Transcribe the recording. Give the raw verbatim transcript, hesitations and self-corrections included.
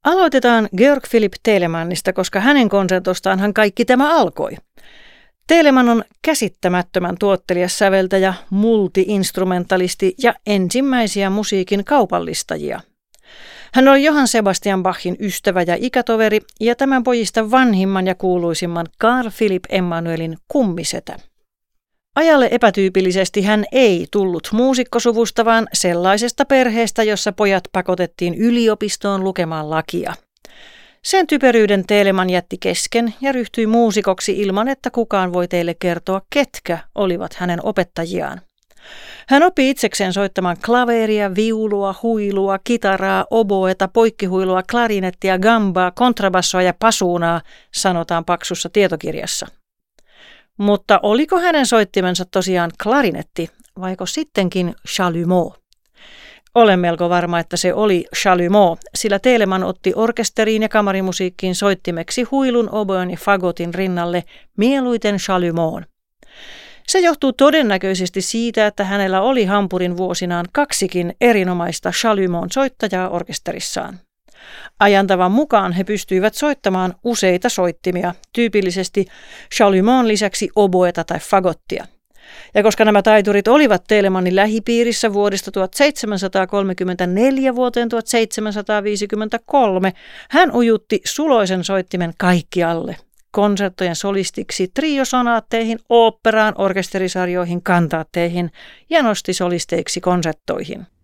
Aloitetaan Georg Philipp Telemannista, koska hänen konsertostaanhan kaikki tämä alkoi. Telemann on käsittämättömän tuottelias säveltäjä, multi-instrumentalisti ja ensimmäisiä musiikin kaupallistajia. Hän oli Johann Sebastian Bachin ystävä ja ikätoveri ja tämän pojista vanhimman ja kuuluisimman Carl Philipp Emanuelin kummisetä. Ajalle epätyypillisesti hän ei tullut muusikkosuvusta, vaan sellaisesta perheestä, jossa pojat pakotettiin yliopistoon lukemaan lakia. Sen typeryyden Telemann jätti kesken ja ryhtyi muusikoksi ilman, että kukaan voi teille kertoa, ketkä olivat hänen opettajiaan. Hän oppi itsekseen soittamaan klaveria, viulua, huilua, kitaraa, oboeta, poikkihuilua, klarinettia, gambaa, kontrabassoa ja pasuunaa, sanotaan paksussa tietokirjassa. Mutta oliko hänen soittimensa tosiaan klarinetti, vaiko sittenkin chalumeau? Olen melko varma, että se oli chalumeau, sillä Telemann otti orkesteriin ja kamarimusiikkiin soittimeksi huilun, oboen ja fagotin rinnalle mieluiten chalumeaun. Se johtuu todennäköisesti siitä, että hänellä oli Hampurin vuosinaan kaksikin erinomaista chalumeaun soittajaa orkesterissaan. Ajantavan mukaan he pystyivät soittamaan useita soittimia, tyypillisesti chalumeaun lisäksi oboeta tai fagottia. Ja koska nämä taiturit olivat Telemannin lähipiirissä vuodesta tuhatseitsemänsataakolmekymmentäneljä vuoteen tuhatseitsemänsataaviisikymmentäkolme, hän ujutti suloisen soittimen kaikkialle. Konserttojen solistiksi triosonaatteihin, oopperaan, orkesterisarjoihin, kantaatteihin ja nosti solisteiksi konserttoihin.